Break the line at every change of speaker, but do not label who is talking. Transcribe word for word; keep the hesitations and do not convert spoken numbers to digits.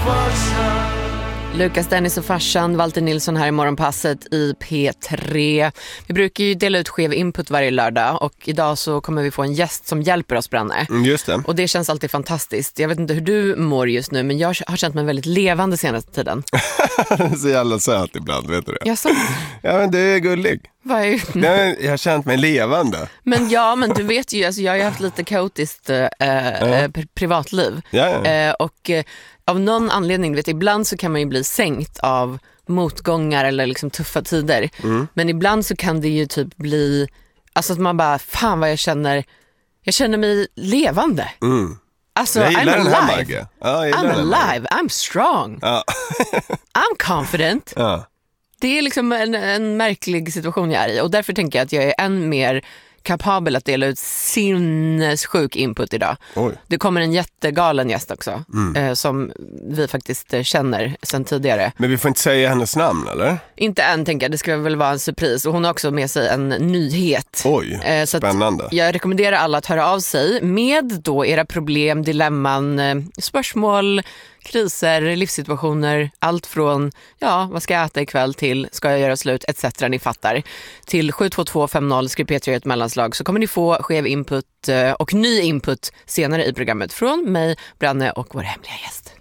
Lukas, Dennis och farsan, Walter Nilsson här i Morgonpasset i P tre. Vi brukar ju dela ut skev input varje lördag och idag så kommer vi få en gäst som hjälper oss, Branne.
Mm, just det.
Och det känns alltid fantastiskt. Jag vet inte hur du mår just nu, men jag har känt mig väldigt levande senaste tiden.
Det är så jävla söt ibland, vet du det?
Jaså?
Ja, men det är gullig.
Vad är...
Nej, jag har känt mig levande.
Men ja, men du vet ju, alltså, jag har ju haft lite kaotiskt eh, ja. pri- privatliv.
Ja, ja.
Eh, och eh, av någon anledning, vet, ibland så kan man ju bli sänkt av motgångar eller liksom tuffa tider. Mm. Men ibland så kan det ju typ bli, alltså att man bara, fan vad jag känner, jag känner mig levande.
Mm.
Alltså,
jag gillar
I'm
den här,
alive.
Ja, jag
I'm
den
alive, I'm strong.
Ja.
I'm confident.
Ja.
Det är liksom en, en märklig situation jag är i och därför tänker jag att jag är än mer kapabel att dela ut sinnessjuk input idag.
Oj.
Det kommer en jättegalen gäst också
mm.
eh, som vi faktiskt eh, känner sedan tidigare.
Men vi får inte säga hennes namn, eller?
Inte än, tänker jag. Det ska väl vara en surpris. Och hon har också med sig en nyhet.
Oj,
eh, så
spännande.
Jag rekommenderar alla att höra av sig med då era problem, dilemman, eh, spörsmål, kriser, livssituationer, allt från ja, vad ska jag äta ikväll till ska jag göra slut, et cetera. Ni fattar. Till sju två två fem noll, skriv P tre i ett mellanslag så kommer ni få skev input och ny input senare i programmet från mig, Branne och vår hemliga gäst.